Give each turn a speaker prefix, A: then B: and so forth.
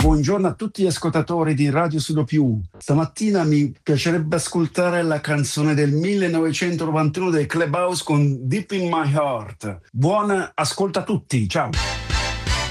A: buongiorno a tutti gli ascoltatori di Radio Studio Più. Stamattina mi piacerebbe ascoltare la canzone del 1991 dei Clubhouse con Deep in My Heart. Buon ascolto a tutti, ciao!